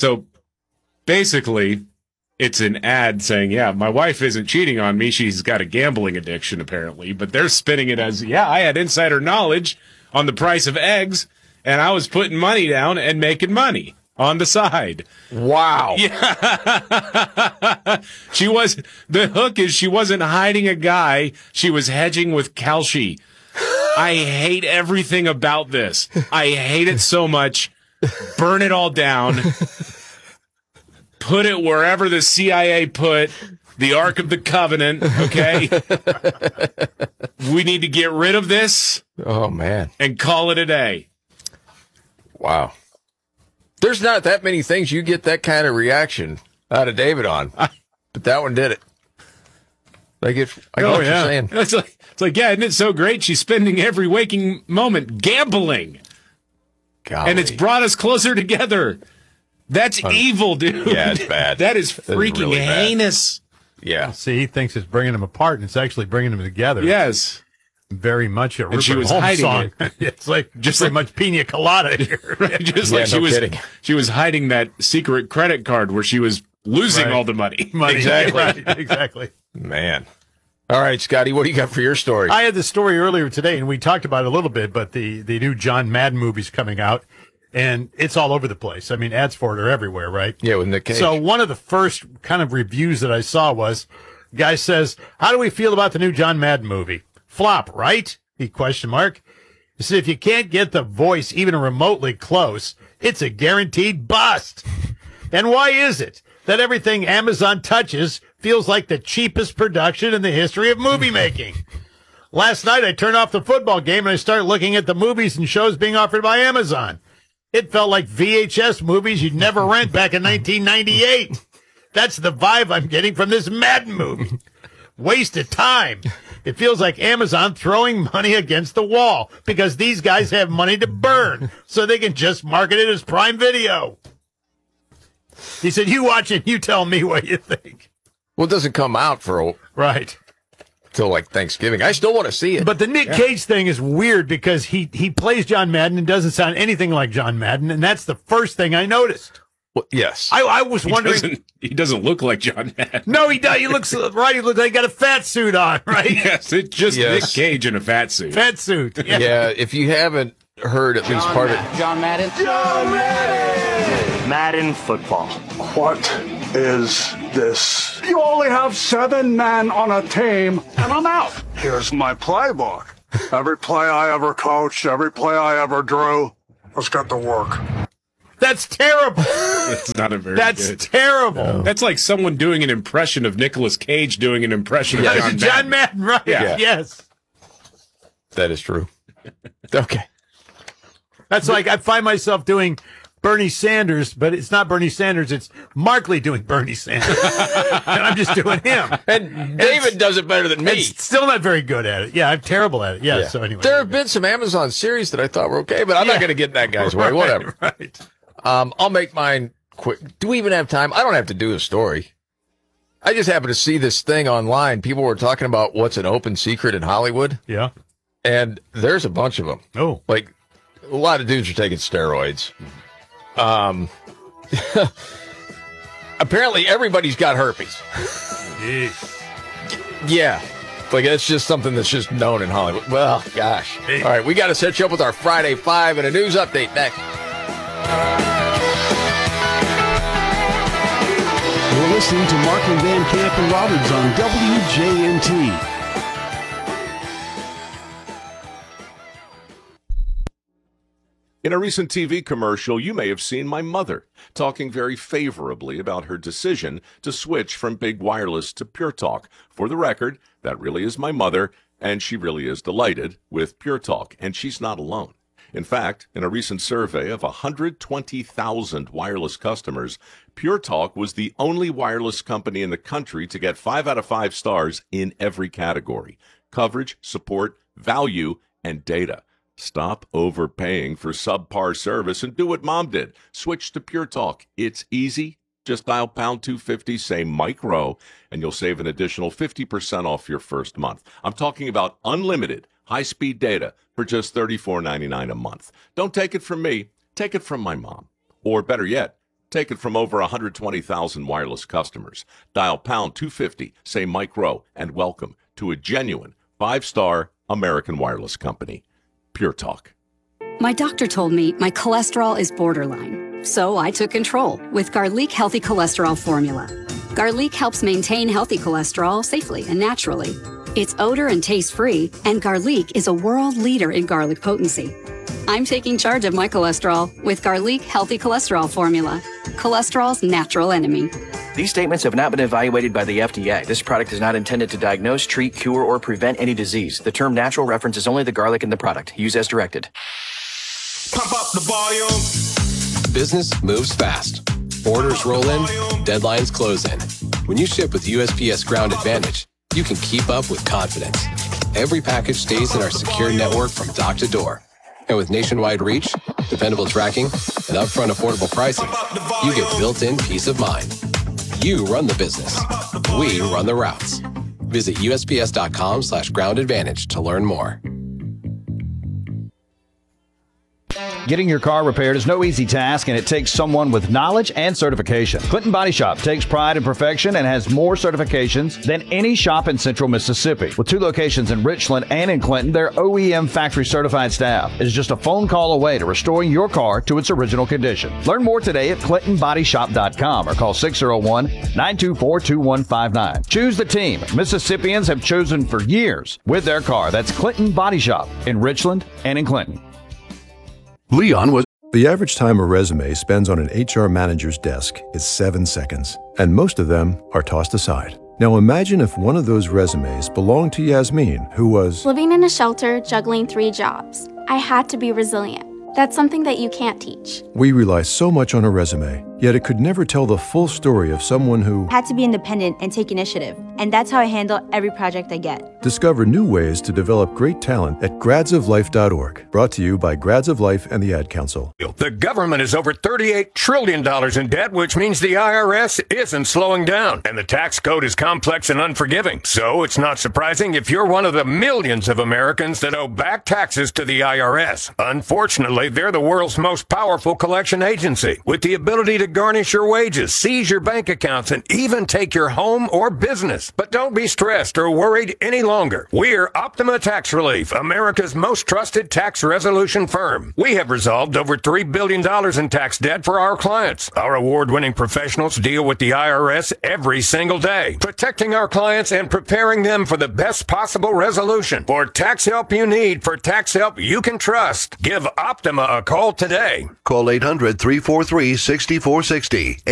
So basically, it's an ad saying, yeah, my wife isn't cheating on me. She's got a gambling addiction, apparently. But they're spinning it as, yeah, I had insider knowledge on the price of eggs, and I was putting money down and making money on the side. Wow. Yeah. The hook is she wasn't hiding a guy. She was hedging with Kalshi. I hate everything about this. I hate it so much. Burn it all down. Put it wherever the CIA put the Ark of the Covenant, okay? We need to get rid of this. Oh, man. And call it a day. Wow. There's not that many things you get that kind of reaction out of David on, but that one did it. I get what you're saying. It's like, yeah, isn't it so great? She's spending every waking moment gambling. Golly. And it's brought us closer together. That's evil, dude. Yeah, it's bad. That is freaking really heinous. Yeah. See, he thinks it's bringing them apart, and it's actually bringing them together. Yes. Very much a Rupert she was Holmes hiding song. It's like just pretty much pina colada here. Right? Just Yeah, like no kidding. she was hiding that secret credit card where she was losing all the money. Exactly. Right, exactly. Man. All right, Scotty, what do you got for your story? I had this story earlier today, and we talked about it a little bit, but the new John Madden movie's coming out, and it's all over the place. I mean, ads for it are everywhere, right? Yeah, with Nick Cage. So one of the first kind of reviews that I saw was, guy says, how do we feel about the new John Madden movie? Flop, right? He question mark. He said, if you can't get the voice even remotely close, it's a guaranteed bust. And why is it that everything Amazon touches feels like the cheapest production in the history of movie making? Last night, I turned off the football game and I started looking at the movies and shows being offered by Amazon. It felt like VHS movies you'd never rent back in 1998. That's the vibe I'm getting from this Madden movie. Waste of time. It feels like Amazon throwing money against the wall because these guys have money to burn, so they can just market it as Prime Video. He said, you watch it, you tell me what you think. Well, it doesn't come out for Right. till like Thanksgiving. I still want to see it. But the Nick Cage thing is weird because he plays John Madden and doesn't sound anything like John Madden, and that's the first thing I noticed. Well, yes. I was wondering. He doesn't look like John Madden. No, he does. He looks right. He looks like he got a fat suit on, right? Yes, it's just Nick Cage in a fat suit. Fat suit. Yeah. Yeah, if you haven't heard at least part of it. John Madden. John Madden. Madden football. What is this? You only have 7 men on a team, and I'm out. Here's my playbook. Every play I ever coached, every play I ever drew, let's get to work. That's terrible. That's not a very That's good. terrible. No. That's like someone doing an impression of Nicolas Cage doing an impression of John Madden. John Madden, right? Yeah. Yes. That is true. Okay. That's like I find myself doing Bernie Sanders, but it's not Bernie Sanders. It's Markley doing Bernie Sanders. And I'm just doing him. And David does it better than me. It's still not very good at it. Yeah, I'm terrible at it. Yeah, so anyway. There have been some Amazon series that I thought were okay, but I'm not going to get in that guy's way. Whatever. Right. I'll make mine quick. Do we even have time? I don't have to do a story. I just happened to see this thing online. People were talking about what's an open secret in Hollywood. Yeah. And there's a bunch of them. Oh. Like, a lot of dudes are taking steroids. Apparently, everybody's got herpes. Yeah. Like, it's just something that's just known in Hollywood. Well, gosh. All right, we got to set you up with our Friday 5 and a news update next. You're listening to Markley, Van Camp, and Roberts on WJNT. In a recent TV commercial, you may have seen my mother talking very favorably about her decision to switch from Big Wireless to Pure Talk. For the record, that really is my mother, and she really is delighted with Pure Talk, and she's not alone. In fact, in a recent survey of 120,000 wireless customers, Pure Talk was the only wireless company in the country to get 5 out of 5 stars in every category: coverage, support, value, and data. Stop overpaying for subpar service and do what Mom did. Switch to Pure Talk. It's easy. Just dial pound 250, say Mike Rowe, and you'll save an additional 50% off your first month. I'm talking about unlimited high-speed data for just $34.99 a month. Don't take it from me. Take it from my mom. Or better yet, Take it from over 120,000 wireless customers. Dial pound 250, say Mike Rowe, and welcome to a genuine 5-star American wireless company. Pure Talk. My doctor told me my cholesterol is borderline, so I took control with Garlic Healthy Cholesterol Formula. Garlic helps maintain healthy cholesterol safely and naturally. It's odor and taste-free, and Garlic is a world leader in garlic potency. I'm taking charge of my cholesterol with Garlic Healthy Cholesterol Formula, cholesterol's natural enemy. These statements have not been evaluated by the FDA. This product is not intended to diagnose, treat, cure, or prevent any disease. The term natural references only the garlic in the product. Use as directed. Pump up the volume. Business moves fast. Orders roll in, deadlines close in. When you ship with USPS Ground Advantage, you can keep up with confidence. Every package stays in our secure network from dock to door. And with nationwide reach, dependable tracking, and upfront affordable pricing, you get built-in peace of mind. You run the business. We run the routes. Visit USPS.com/Ground Advantage to learn more. Getting your car repaired is no easy task, and it takes someone with knowledge and certification. Clinton Body Shop takes pride in perfection and has more certifications than any shop in Central Mississippi. With 2 locations in Richland and in Clinton, their OEM factory certified staff is just a phone call away to restoring your car to its original condition. Learn more today at ClintonBodyShop.com or call 601-924-2159. Choose the team Mississippians have chosen for years with their car. That's Clinton Body Shop in Richland and in Clinton. Leon was... The average time a resume spends on an HR manager's desk is 7 seconds, and most of them are tossed aside. Now imagine if one of those resumes belonged to Yasmin, who was... living in a shelter, juggling 3 jobs. I had to be resilient. That's something that you can't teach. We rely so much on a resume, yet it could never tell the full story of someone who... had to be independent and take initiative, and that's how I handle every project I get. Discover new ways to develop great talent at gradsoflife.org. Brought to you by Grads of Life and the Ad Council. The government is over $38 trillion in debt, which means the IRS isn't slowing down. And the tax code is complex and unforgiving. So it's not surprising if you're one of the millions of Americans that owe back taxes to the IRS. Unfortunately, they're the world's most powerful collection agency, with the ability to garnish your wages, seize your bank accounts, and even take your home or business. But don't be stressed or worried any longer. We're Optima Tax Relief, America's most trusted tax resolution firm. We have resolved over $3 billion in tax debt for our clients. Our award-winning professionals deal with the IRS every single day, protecting our clients and preparing them for the best possible resolution. For tax help you need, for tax help you can trust, give Optima a call today. Call 800-343-6460.